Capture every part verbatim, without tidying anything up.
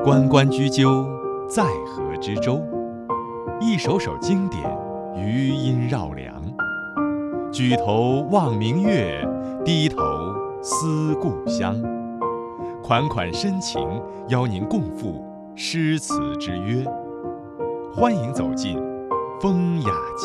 关关雎鸠，在河之洲。一首首经典，余音绕梁。举头望明月，低头思故乡。款款深情，邀您共赴诗词之约。欢迎走进风雅集。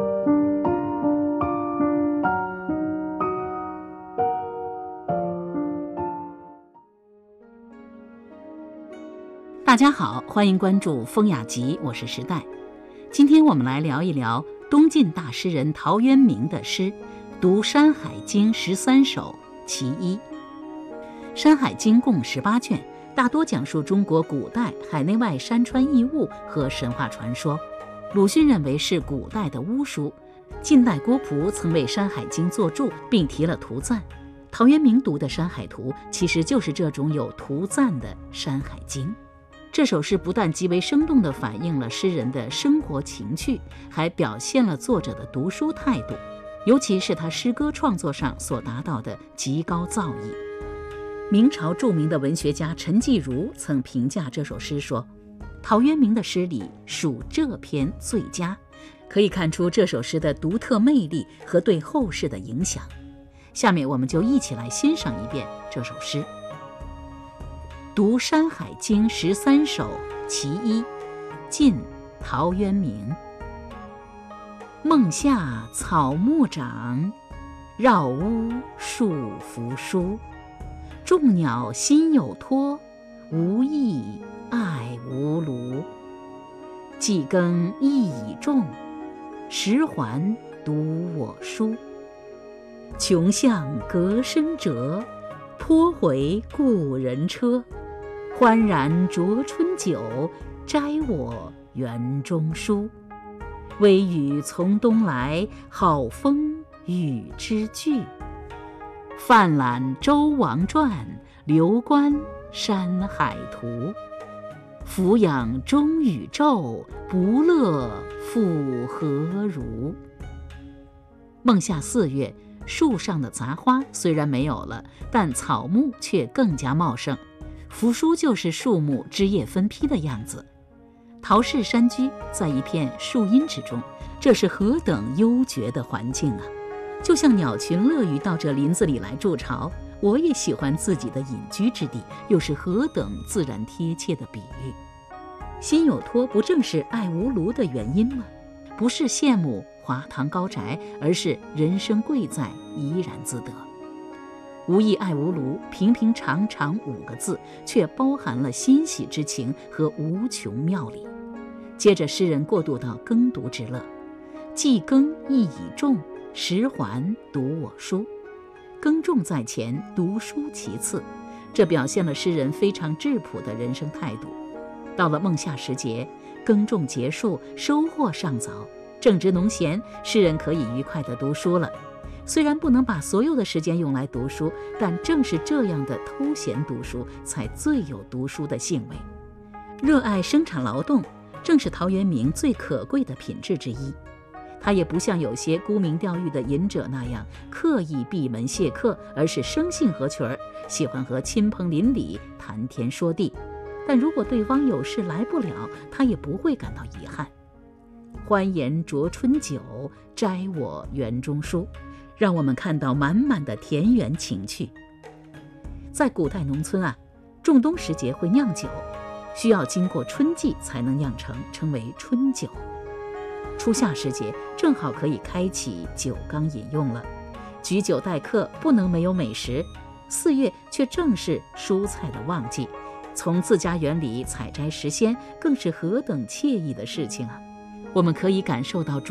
大家好，欢迎关注风雅集，我是时代。今天我们来聊一聊东晋大诗人陶渊明的诗《读山海经》十三首其一。《山海经》共十八卷，大多讲述中国古代海内外山川异物和神话传说。鲁迅认为是古代的巫书，近代郭璞曾为《山海经》作注，并题了图赞。陶渊明读的《山海图》其实就是这种有图赞的《山海经》。这首诗不但极为生动地反映了诗人的生活情趣，还表现了作者的读书态度，尤其是他诗歌创作上所达到的极高造诣。明朝著名的文学家陈继儒曾评价这首诗说，陶渊明的诗里属这篇最佳，可以看出这首诗的独特魅力和对后世的影响。下面我们就一起来欣赏一遍这首诗。读山海经十三首其一，晋陶渊明。梦下草木长，绕屋树扶疏。众鸟心有托，无益爱无庐。既耕亦已种，十环读我书。穷巷隔生折，颇回故人车。欢然酌春酒，摘我园中书。微雨从东来，好风雨之具。泛览周王传，流观山海图。俯仰中宇宙，不乐复何如？孟夏四月，树上的杂花虽然没有了，但草木却更加茂盛。扶疏就是树木枝叶分披的样子。陶氏山居在一片树荫之中，这是何等幽绝的环境啊！就像鸟群乐于到这林子里来筑巢，我也喜欢自己的隐居之地，又是何等自然贴切的比喻。心有托不正是爱无庐的原因吗？不是羡慕华堂高宅，而是人生贵在怡然自得。无益爱无庐，平平常常五个字，却包含了欣喜之情和无穷妙理。接着诗人过渡到耕读之乐，既耕亦已种，十环读我书。耕种在前，读书其次，这表现了诗人非常质朴的人生态度。到了孟夏时节，耕种结束，收获尚早，正值农闲，诗人可以愉快地读书了。虽然不能把所有的时间用来读书，但正是这样的偷闲读书，才最有读书的兴味。热爱生产劳动，正是陶渊明最可贵的品质之一。他也不像有些沽名钓誉的隐者那样刻意闭门谢客，而是生性合群儿，喜欢和亲朋邻里谈天说地。但如果对方有事来不了，他也不会感到遗憾。欢颜酌春酒，摘我园中书，让我们看到满满的田园情趣。在古代农村啊，仲冬时节会酿酒，需要经过春季才能酿成，称为春酒。初夏时节正好可以开启酒缸饮用了。举酒待客不能没有美食，四月却正是蔬菜的旺季，从自家园里采摘时鲜，更是何等惬意的事情啊！我们可以感受到